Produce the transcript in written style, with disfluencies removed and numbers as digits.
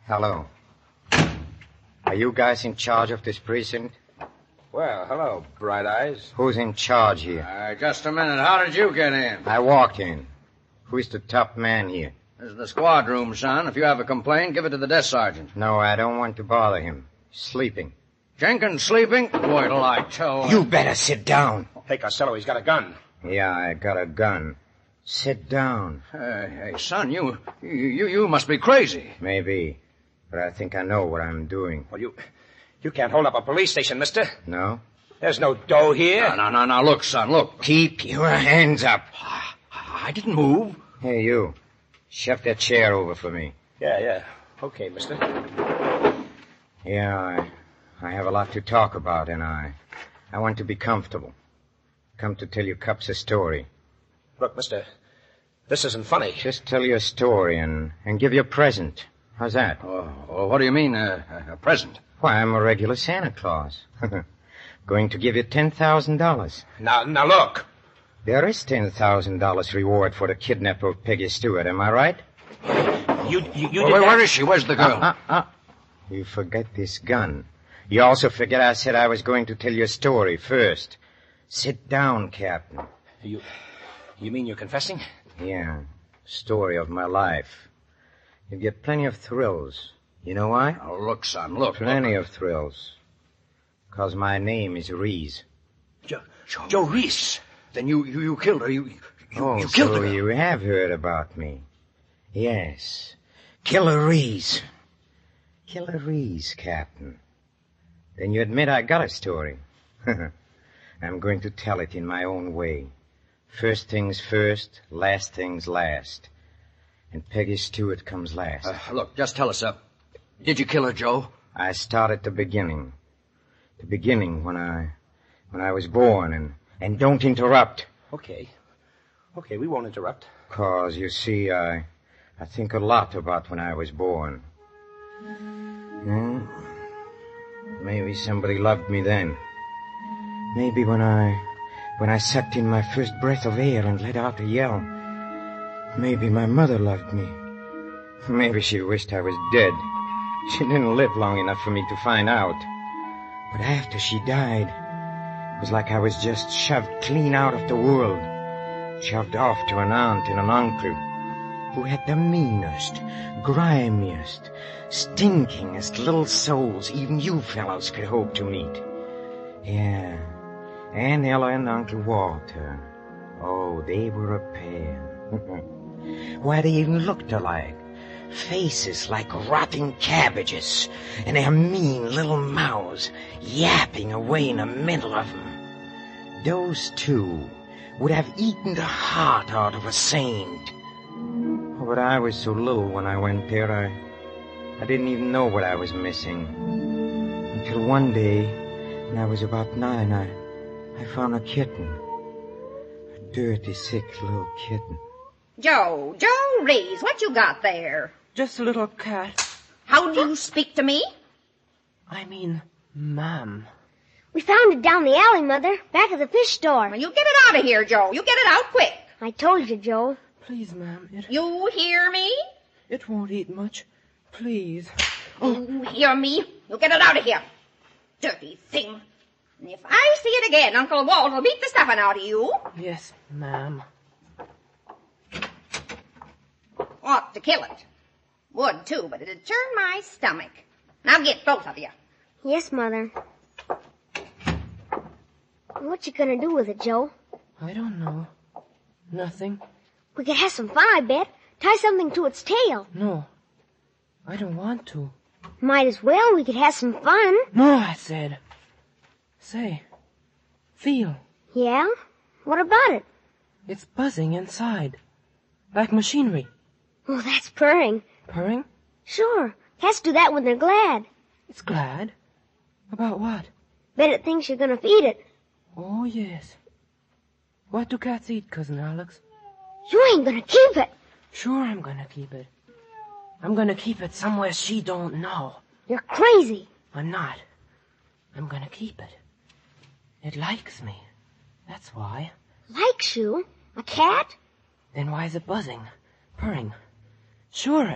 Hello. Are you guys in charge of this precinct? Well, hello, Bright Eyes. Who's in charge here? Just a minute. How did you get in? I walked in. Who's the top man here? This is the squad room, son. If you have a complaint, give it to the desk sergeant. No, I don't want to bother him. He's sleeping. Jenkins sleeping? Wait till I tell... You better sit down. Hey, Costello, he's got a gun. Yeah, I got a gun. Sit down. Hey, son, you must be crazy. Maybe. But I think I know what I'm doing. Well, you can't hold up a police station, mister. No? There's no dough here. No, look, son, look. Keep your hands up. I didn't move. Hey, you. Shove that chair over for me. Yeah. Okay, mister. Yeah, I have a lot to talk about, and I want to be comfortable. Come to tell you cops a story. Look, mister, this isn't funny. Just tell you a story and give you a present. How's that? Oh, what do you mean, a present? Why, I'm a regular Santa Claus. Going to give you $10,000. Now look. There is $10,000 reward for the kidnapper of Peggy Stewart, am I right? You Where is she? Where's the girl? You forget this gun. You also forget I said I was going to tell you a story first. Sit down, Captain. You mean you're confessing? Yeah, story of my life. You get plenty of thrills. You know why? Oh, look, son, look. Plenty of thrills. 'Cause my name is Reese. Joe Reese. Then you killed her. You killed so her. You have heard about me. Yes. Killer Reese. Killer Reese, Captain. Then you admit I got a story. I'm going to tell it in my own way. First things first, last things last. And Peggy Stewart comes last. Look, just tell us, did you kill her, Joe? I start at the beginning. The beginning when I was born, and don't interrupt. Okay, we won't interrupt. 'Cause, you see, I think a lot about when I was born. Maybe somebody loved me then. Maybe when I sucked in my first breath of air and let out a yell. Maybe my mother loved me. Maybe she wished I was dead. She didn't live long enough for me to find out. But after she died, it was like I was just shoved clean out of the world. Shoved off to an aunt and an uncle who had the meanest, grimiest, stinkingest little souls even you fellows could hope to meet. Yeah, Aunt Ella and Uncle Walter. Oh, they were a pair. Why, they even looked alike. Faces like rotting cabbages, and their mean little mouths yapping away in the middle of them. Those two would have eaten the heart out of a saint. But I was so little when I went there, I didn't even know what I was missing. Until one day, when I was about 9, I found a kitten. A dirty, sick little kitten. Joe Reese, what you got there? Just a little cat. How do you speak to me? I mean, ma'am. We found it down the alley, Mother, back of the fish store. Well, you get it out of here, Joe. You get it out quick. I told you, Joe. Please, ma'am, You hear me? It won't eat much. Please. You hear me? You get it out of here. Dirty thing. And if I see it again, Uncle Walt will beat the stuffing out of you. Yes, ma'am. Ought to kill it. Would, too, but it'd turn my stomach. Now get both of you. Yes, Mother. What you gonna do with it, Joe? I don't know. Nothing. We could have some fun, I bet. Tie something to its tail. No. I don't want to. Might as well. We could have some fun. No, I said. Say. Feel. Yeah? What about it? It's buzzing inside. Like machinery. Oh, that's purring. Purring? Sure. Cats do that when they're glad. It's glad. About what? Bet it thinks you're gonna feed it. Oh, yes. What do cats eat, Cousin Alex? You ain't gonna keep it. Sure I'm gonna keep it. I'm gonna keep it somewhere she don't know. You're crazy. I'm not. I'm gonna keep it. It likes me. That's why. Likes you? A cat? Then why is it buzzing? Purring? Sure